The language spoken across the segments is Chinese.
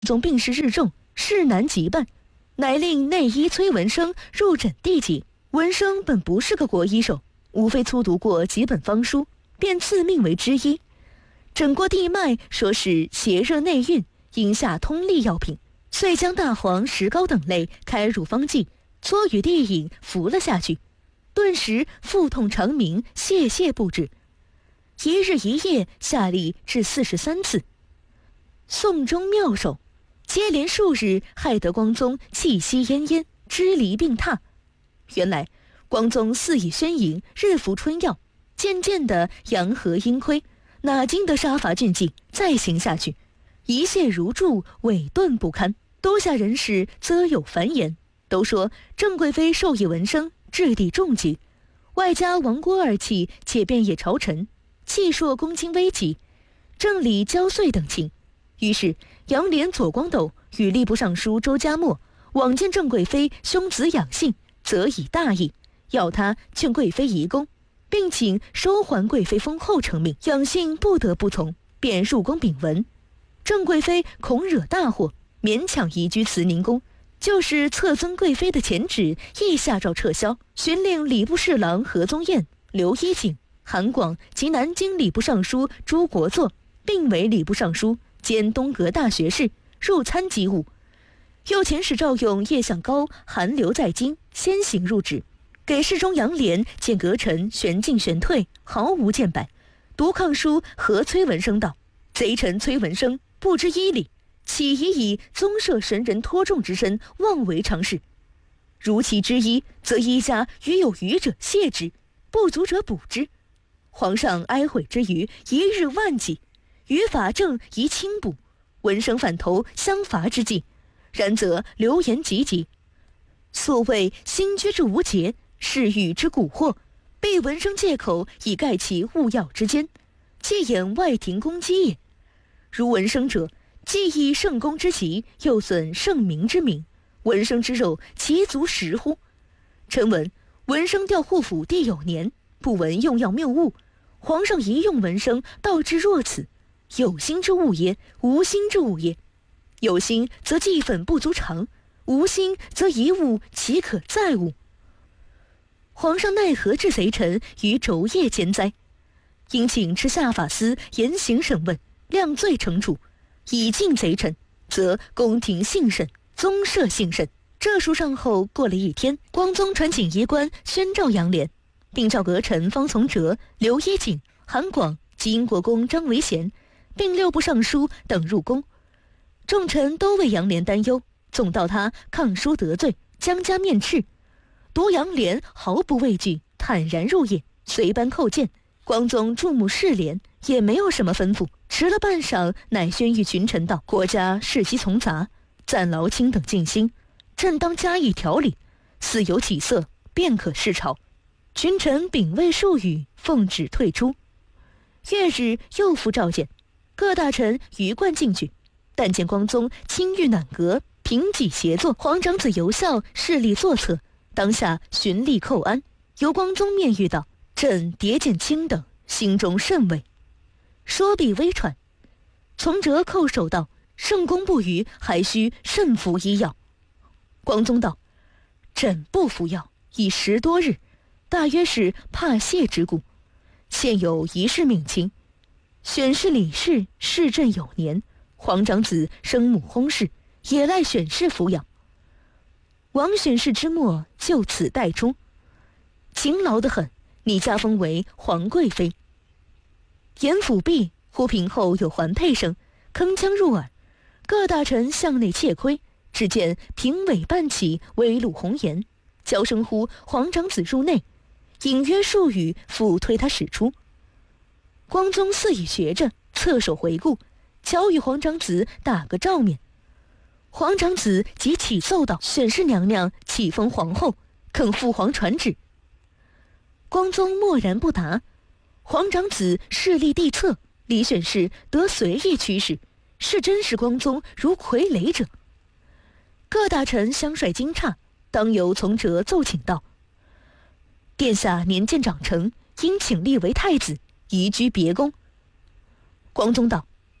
宗病势日重，事难急办，乃令内医崔文生入诊递解。文生本不是个国医手，无非粗读过几本方书，便自命为知医。诊过地脉，说是邪热内蕴，应下通利药品，遂将大黄、石膏等类开入方剂，搓与地饮，服了下去。顿时腹痛长鸣，泻不止。一日一夜下痢至43次。宋中妙手，接连数日，害得光宗气息奄奄，支离病榻。原来光宗肆意宣淫，日服春药，渐渐的阳和阴亏，哪经得杀伐峻纪，再行下去，一泻如注，萎顿不堪。都下人士则有繁言，都说郑贵妃授意文生，质地重疾，外加亡国二气，且遍野朝臣，气朔公卿危急，政理交瘁等情。于是杨涟、左光斗与吏部尚书周嘉谟往见郑贵妃兄子养性，则以大义，要他劝贵妃移宫，并请收还贵妃封后成命。养性不得不从，便入宫禀文。郑贵妃恐惹大祸，勉强移居慈宁宫，就是册尊贵妃的前旨亦下诏撤销，寻令礼部侍郎何宗彦、刘一景、韩广及南京礼部尚书朱国作并为礼部尚书兼东阁大学士，入参机务。右遣使赵用、叶向高、韩留在京，先行入旨，给侍中杨涟见阁臣旋进旋退，毫无见摆。读抗书和崔文生道：贼臣崔文生不知医理，岂宜以宗社神人托重之身妄为常事？如其知医，则医家于有余者谢之，不足者补之。皇上哀悔之余，一日万计，于法正宜轻补，文生反投相伐之计。然则流言急急，所谓新居之无节，是欲之蛊惑，被文生借口以盖其误药之奸，借掩外廷攻击也。如文生者，既以圣公之急，又损圣明之名，文生之肉，其足食乎？臣闻文生调护府第9年，不闻用药谬误，皇上一用文生，道之若此，有心之物也，无心之物也。有心则祭粉不足尝，无心则一误，岂可再误？皇上奈何治贼臣于昼夜间哉？应请持下法司严刑审问，量罪惩处，以尽贼臣，则宫廷幸甚，宗社幸甚。这书上后过了1天，光宗传请仪官宣召杨涟，并召阁臣方从哲、刘一景、韩广及英国公张维贤，并6部尚书等入宫。众臣都为杨涟担忧，总道他抗书得罪，将加面斥。独杨涟毫不畏惧，坦然入谒，随班叩见。光宗注目视怜，也没有什么吩咐。迟了半晌，乃宣谕群臣道：国家事息丛杂，暂劳卿等静心，朕当加以调理，似有起色，便可视朝。群臣禀未数语，奉旨退出。月日又复召见，各大臣鱼贯进去。但见光宗清誉暖阁，平己协作，皇长子尤孝势力作策，当下循例叩安。由光宗面谕道：朕迭见卿等，心中甚慰。说毕微喘，从哲叩首道：圣公不虞，还需慎服医药。光宗道：朕不服药已10多日，大约是怕泄之故。现有一事命卿，选侍理事视朕有年，皇长子生母薨逝，也赖选侍抚养。王选侍之末，就此代出，勤劳得很，拟加封为皇贵妃。言抚毕，忽屏后有环佩声，铿锵入耳。各大臣向内窃窥，只见评委半起，微露红颜，娇声呼皇长子入内，隐约数语，复推他使出。光宗似已学着，侧手回顾，巧与皇长子打个照面。皇长子即起奏道：选侍娘娘启封皇后，肯父皇传旨。光宗默然不答。皇长子势力地侧，李选侍得随意驱使，是真实光宗如傀儡者。各大臣相率惊诧，当由从哲奏请道：殿下年渐长成，应请立为太子，移居别宫。光宗道：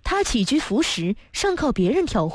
他起居服食上靠别人挑